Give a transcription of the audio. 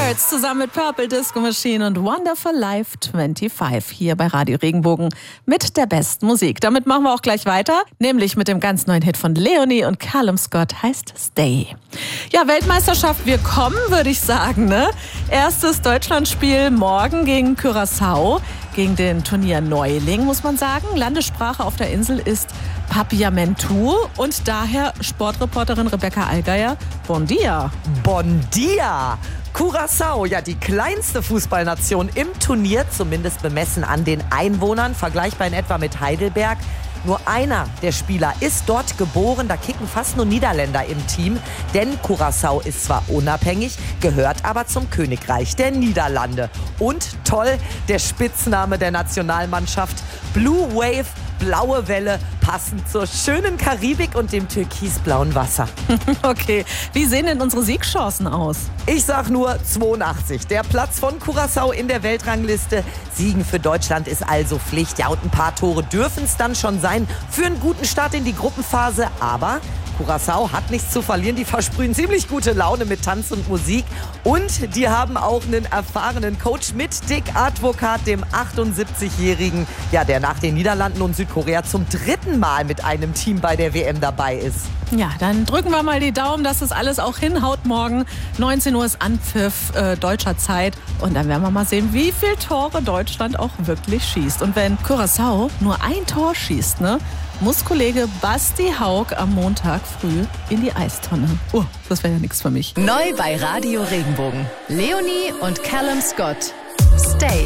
Birds zusammen mit Purple Disco Machine und Wonderful Life 25 hier bei Radio Regenbogen mit der besten Musik. Damit machen wir auch gleich weiter, nämlich mit dem ganz neuen Hit von Leonie und Callum Scott, heißt Stay. Ja, Weltmeisterschaft, wir kommen, würde ich sagen, ne? Erstes Deutschlandspiel morgen gegen Curaçao, gegen den Turnierneuling, muss man sagen. Landessprache auf der Insel ist Papiamentu und daher Sportreporterin Rebecca Allgeier. Bon dia. Bon dia. Curaçao, ja die kleinste Fußballnation im Turnier, zumindest bemessen an den Einwohnern, vergleichbar in etwa mit Heidelberg. Nur einer der Spieler ist dort geboren, da kicken fast nur Niederländer im Team. Denn Curaçao ist zwar unabhängig, gehört aber zum Königreich der Niederlande. Und toll, der Spitzname der Nationalmannschaft, Blue Wave, blaue Welle, passend zur schönen Karibik und dem türkisblauen Wasser. Okay, wie sehen denn unsere Siegchancen aus? Ich sag nur 82. Der Platz von Curaçao in der Weltrangliste. Siegen für Deutschland ist also Pflicht. Ja, und ein paar Tore dürfen es dann schon sein für einen guten Start in die Gruppenphase. Aber Curaçao hat nichts zu verlieren. Die versprühen ziemlich gute Laune mit Tanz und Musik. Und die haben auch einen erfahrenen Coach mit Dick Advokat, dem 78-Jährigen, ja, der nach den Niederlanden und Südkorea zum dritten Mal mit einem Team bei der WM dabei ist. Ja, dann drücken wir mal die Daumen, dass das alles auch hinhaut morgen. 19 Uhr ist Anpfiff deutscher Zeit. Und dann werden wir mal sehen, wie viele Tore Deutschland auch wirklich schießt. Und wenn Curaçao nur ein Tor schießt, ne, muss Kollege Basti Haug am Montag früh in die Eistonne. Oh, das wäre ja nichts für mich. Neu bei Radio Regenbogen. Leonie und Callum Scott.